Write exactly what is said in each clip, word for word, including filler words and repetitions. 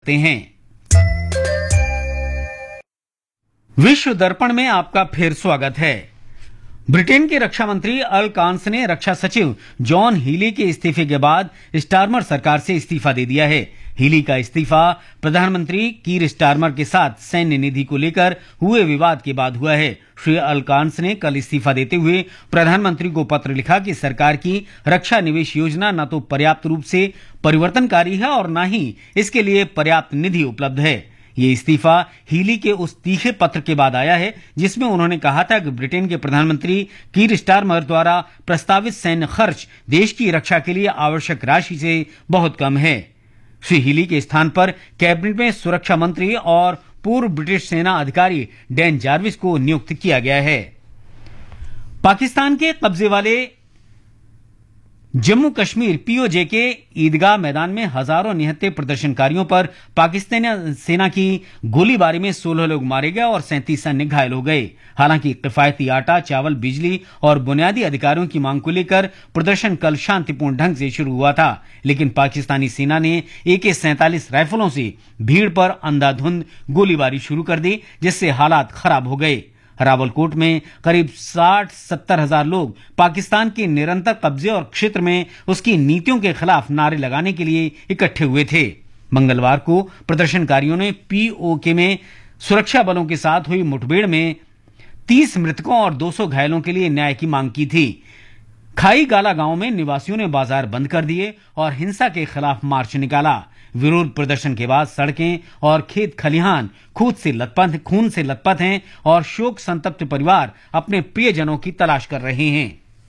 सकते हैं। विश्व दर्पण में आपका फिर स्वागत है। ब्रिटेन के रक्षा मंत्री अल कांस ने रक्षा सचिव जॉन हीली के इस्तीफे के बाद स्टारमर सरकार से इस्तीफा दे दिया है। हीली का इस्तीफा प्रधानमंत्री कीर स्टारमर के साथ सैन्य निधि को लेकर हुए विवाद के बाद हुआ है। श्री अल कांस ने कल इस्तीफा देते हुए प्रधानमंत्री को पत्र लिखा कि सरकार की रक्षा निवेश योजना न तो पर्याप्त रूप से परिवर्तनकारी है और न ही इसके लिए पर्याप्त निधि उपलब्ध है। ये इस्तीफा हीली के उस तीखे पत्र के बाद आया है जिसमें उन्होंने कहा था कि ब्रिटेन के प्रधानमंत्री कीर स्टारमर द्वारा प्रस्तावित सैन्य खर्च देश की रक्षा के लिए आवश्यक राशि से बहुत कम है। श्री हीली के स्थान पर कैबिनेट में सुरक्षा मंत्री और पूर्व ब्रिटिश सेना अधिकारी डैन जार्विस को नियुक्त किया गया है। पाकिस्तान के कब्जे वाले जम्मू कश्मीर पीओजे के ईदगाह मैदान में हजारों निहत्थे प्रदर्शनकारियों पर पाकिस्तानी सेना की गोलीबारी में सोलह लोग मारे गए और सैंतीस अन्य घायल हो गए। हालांकि किफायती आटा, चावल, बिजली और बुनियादी अधिकारों की मांग को लेकर प्रदर्शन कल शांतिपूर्ण ढंग से शुरू हुआ था, लेकिन पाकिस्तानी सेना ने ए के सैंतालीस राइफलों से भीड़ पर अंधाधुंध गोलीबारी शुरू कर दी, जिससे हालात खराब हो गए। रावलकोट में करीब साठ सत्तर हजार लोग पाकिस्तान के निरंतर कब्जे और क्षेत्र में उसकी नीतियों के खिलाफ नारे लगाने के लिए इकट्ठे हुए थे। मंगलवार को प्रदर्शनकारियों ने पीओके में सुरक्षा बलों के साथ हुई मुठभेड़ में तीस मृतकों और दो सौ घायलों के लिए न्याय की मांग की थी। खाई गाला गांव में निवासियों ने बाजार बंद कर दिए और हिंसा के खिलाफ मार्च निकाला। विरोध प्रदर्शन के बाद सड़कें और खेत खलिहान खून से लथपथ खून से लथपथ हैं और शोक संतप्त परिवार अपने प्रियजनों की तलाश कर रहे हैं।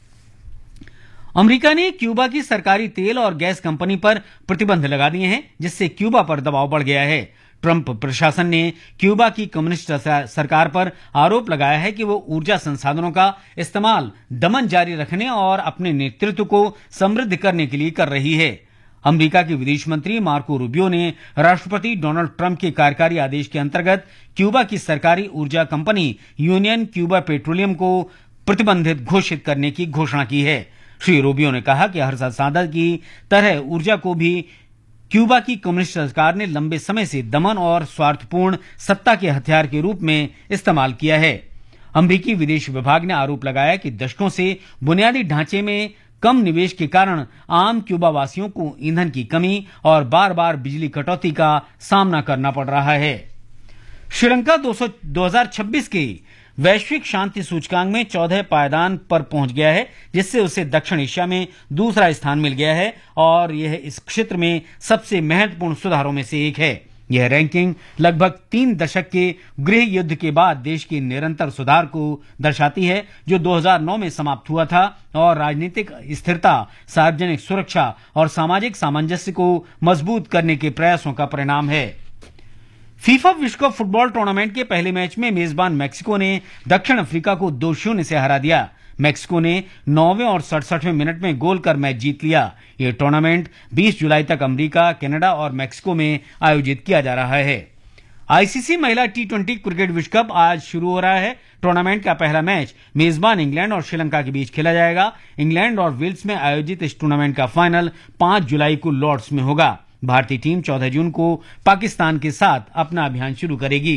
अमेरिका ने क्यूबा की सरकारी तेल और गैस कंपनी पर प्रतिबंध लगा दिए हैं, जिससे क्यूबा पर दबाव बढ़ गया है। ट्रंप प्रशासन ने क्यूबा की कम्युनिस्ट सरकार पर आरोप लगाया है कि वो ऊर्जा संसाधनों का इस्तेमाल दमन जारी रखने और अपने नेतृत्व को समृद्ध करने के लिए कर रही है। अमेरिका के विदेश मंत्री मार्को रूबियो ने राष्ट्रपति डोनाल्ड ट्रंप के कार्यकारी आदेश के अंतर्गत क्यूबा की सरकारी ऊर्जा कंपनी यूनियन क्यूबा पेट्रोलियम को प्रतिबंधित घोषित करने की घोषणा की है। श्री रूबियो ने कहा कि हर संसाधन की तरह ऊर्जा को भी क्यूबा की कम्युनिस्ट सरकार ने लंबे समय से दमन और स्वार्थपूर्ण सत्ता के हथियार के रूप में इस्तेमाल किया है। अमेरिकी विदेश विभाग ने आरोप लगाया कि दशकों से बुनियादी ढांचे में कम निवेश के कारण आम क्यूबा वासियों को ईंधन की कमी और बार बार बिजली कटौती का सामना करना पड़ रहा है। श्रीलंका दो हज़ार छब्बीस के वैश्विक शांति सूचकांक में चौदह पायदान पर पहुंच गया है, जिससे उसे दक्षिण एशिया में दूसरा स्थान मिल गया है और यह इस क्षेत्र में सबसे महत्वपूर्ण सुधारों में से एक है। यह रैंकिंग लगभग तीन दशक के गृह युद्ध के बाद देश के निरंतर सुधार को दर्शाती है, जो दो हज़ार नौ में समाप्त हुआ था और राजनीतिक स्थिरता, सार्वजनिक सुरक्षा और सामाजिक सामंजस्य को मजबूत करने के प्रयासों का परिणाम है। फीफा विश्व कप फुटबॉल टूर्नामेंट के पहले मैच में मेजबान मैक्सिको ने दक्षिण अफ्रीका को दो शून्य से हरा दिया। मैक्सिको ने नौवें और सड़सठवें मिनट में गोल कर मैच जीत लिया। यह टूर्नामेंट बीस जुलाई तक अमेरिका, कनाडा और मैक्सिको में आयोजित किया जा रहा है। आईसीसी महिला टी ट्वेंटी क्रिकेट विश्व कप आज शुरू हो रहा है। टूर्नामेंट का पहला मैच मेजबान इंग्लैंड और श्रीलंका के बीच खेला जाएगा। इंग्लैंड और वेल्स में आयोजित इस टूर्नामेंट का फाइनल पांच जुलाई को लॉर्ड्स में होगा। भारतीय टीम चौदह जून को पाकिस्तान के साथ अपना अभियान शुरू करेगी।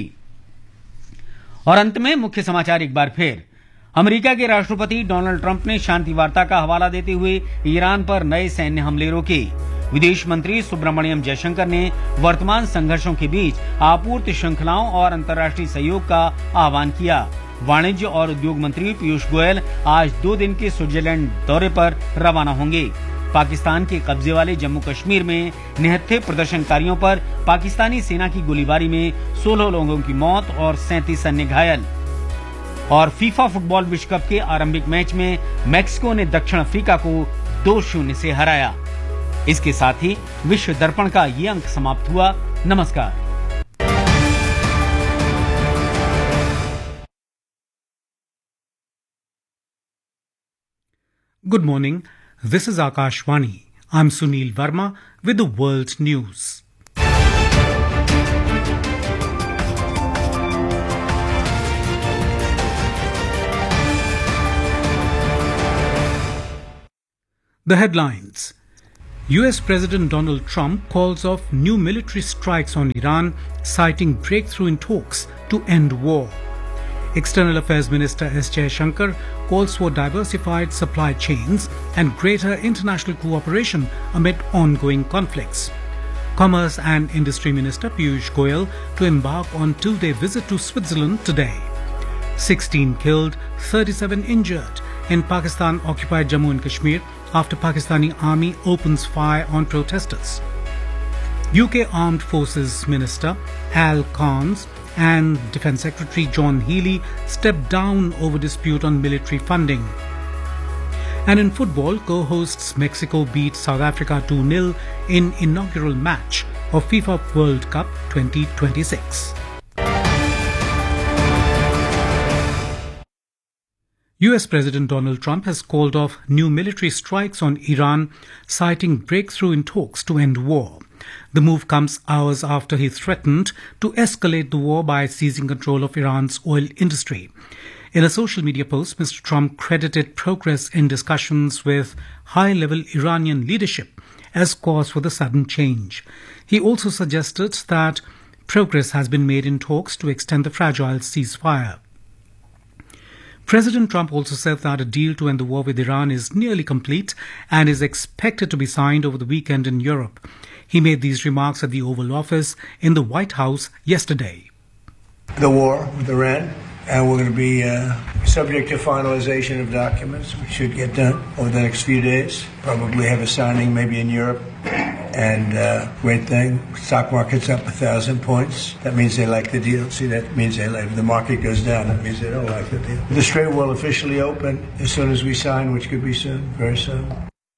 और अंत में मुख्य समाचार एक बार फिर। अमेरिका के राष्ट्रपति डोनाल्ड ट्रंप ने शांति वार्ता का हवाला देते हुए ईरान पर नए सैन्य हमले रोके। विदेश मंत्री सुब्रमण्यम जयशंकर ने वर्तमान संघर्षों के बीच आपूर्ति श्रृंखलाओं और अंतर्राष्ट्रीय सहयोग का आह्वान किया। वाणिज्य और उद्योग मंत्री पीयूष गोयल आज दो दिन के स्विट्जरलैंड दौरे पर रवाना होंगे। पाकिस्तान के कब्जे वाले जम्मू कश्मीर में निहत्थे प्रदर्शनकारियों पर पाकिस्तानी सेना की गोलीबारी में सोलह लोगों की मौत और सैंतीस अन्य घायल। और फीफा फुटबॉल विश्व कप के आरंभिक मैच में मैक्सिको ने दक्षिण अफ्रीका को दो शून्य से हराया। इसके साथ ही विश्व दर्पण का ये अंक समाप्त हुआ। नमस्कार। Good morning. This is Akashvani. I'm Sunil Verma with the world's news. The headlines. U S President Donald Trump calls off new military strikes on Iran, citing breakthrough in talks to end war. External Affairs Minister S. Jaishankar calls for diversified supply chains and greater international cooperation amid ongoing conflicts. Commerce and Industry Minister Piyush Goyal to embark on two-day visit to Switzerland today. sixteen killed, thirty-seven injured in Pakistan-occupied Jammu and Kashmir after Pakistani army opens fire on protesters. U K Armed Forces Minister Al Cairns and Defence Secretary John Healey stepped down over dispute on military funding. And in football, co-hosts Mexico beat South Africa two nil in inaugural match of FIFA World Cup twenty twenty-six. U S President Donald Trump has called off new military strikes on Iran, citing breakthrough in talks to end war. The move comes hours after he threatened to escalate the war by seizing control of Iran's oil industry. In a social media post, Mister Trump credited progress in discussions with high-level Iranian leadership as cause for the sudden change. He also suggested that progress has been made in talks to extend the fragile ceasefire. President Trump also said that a deal to end the war with Iran is nearly complete and is expected to be signed over the weekend in Europe. He made these remarks at the Oval Office in the White House yesterday. The war with Iran, and we're going to be uh, subject to finalization of documents, which should get done over the next few days. Probably have a signing maybe in Europe. And uh, great thing, stock market's up a thousand points. That means they like the deal. See, that means they like. If the market goes down, that means they don't like the deal. The Strait will officially open as soon as we sign, which could be soon, very soon.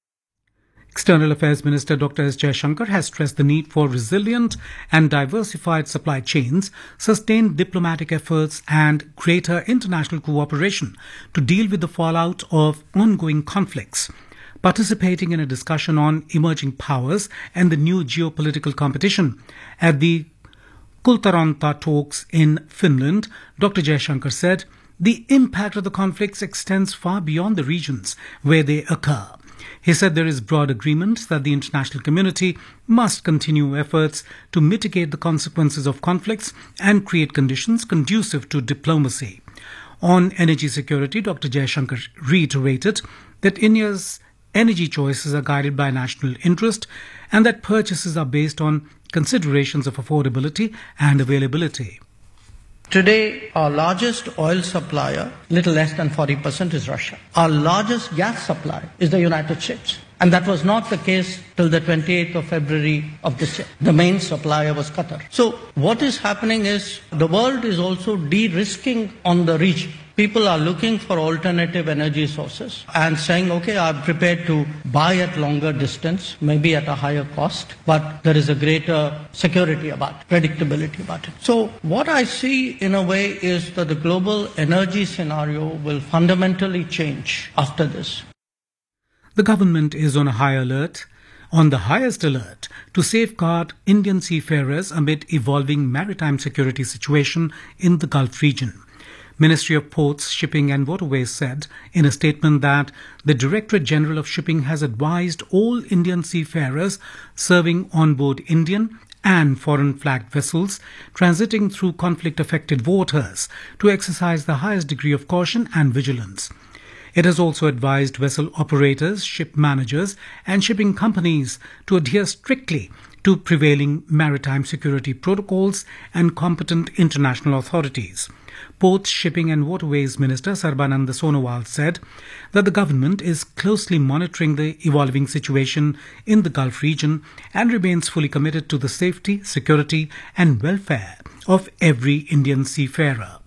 External Affairs Minister Doctor S. Jaishankar has stressed the need for resilient and diversified supply chains, sustained diplomatic efforts and greater international cooperation to deal with the fallout of ongoing conflicts. Participating in a discussion on emerging powers and the new geopolitical competition at the Kultaranta talks in Finland, Doctor Jaishankar said, the impact of the conflicts extends far beyond the regions where they occur. He said there is broad agreement that the international community must continue efforts to mitigate the consequences of conflicts and create conditions conducive to diplomacy. On energy security, Doctor Jaishankar reiterated that India's energy choices are guided by national interest and that purchases are based on considerations of affordability and availability. Today, our largest oil supplier, little less than forty percent, is Russia. Our largest gas supplier is the United States. And that was not the case till the twenty-eighth of February of this year. The main supplier was Qatar. So what is happening is the world is also de-risking on the region. People are looking for alternative energy sources and saying, okay, I'm prepared to buy at longer distance, maybe at a higher cost, but there is a greater security about it, predictability about it. So what I see in a way is that the global energy scenario will fundamentally change after this. The government is on a high alert, on the highest alert, to safeguard Indian seafarers amid evolving maritime security situation in the Gulf region. Ministry of Ports, Shipping and Waterways said in a statement that the Directorate General of Shipping has advised all Indian seafarers serving on board Indian and foreign flagged vessels transiting through conflict-affected waters to exercise the highest degree of caution and vigilance. It has also advised vessel operators, ship managers and shipping companies to adhere strictly to prevailing maritime security protocols and competent international authorities. Ports, Shipping and Waterways Minister Sarbananda Sonowal said that the government is closely monitoring the evolving situation in the Gulf region and remains fully committed to the safety, security and welfare of every Indian seafarer.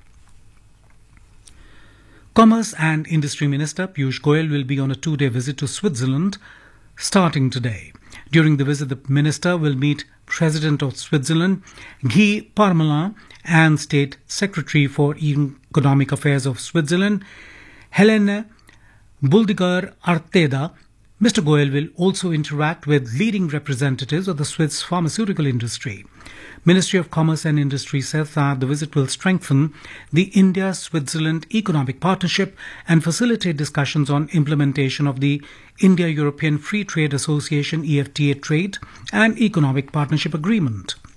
Commerce and Industry Minister Piyush Goyal will be on a two-day visit to Switzerland starting today. During the visit, the minister will meet President of Switzerland, Guy Parmelin, and State Secretary for Economic Affairs of Switzerland, Helene Buldiger Arteda. Mister Goyal will also interact with leading representatives of the Swiss pharmaceutical industry. Ministry of Commerce and Industry says that the visit will strengthen the India-Switzerland economic partnership and facilitate discussions on implementation of the India-European Free Trade Association E F T A trade and economic partnership agreement.